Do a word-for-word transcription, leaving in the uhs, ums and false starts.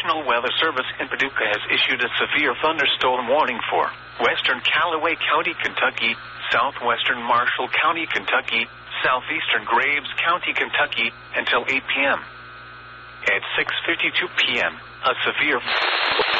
National Weather Service in Paducah has issued a severe thunderstorm warning for western Callaway County, Kentucky, southwestern Marshall County, Kentucky, southeastern Graves County, Kentucky, until eight p.m. At six fifty-two p.m., a severe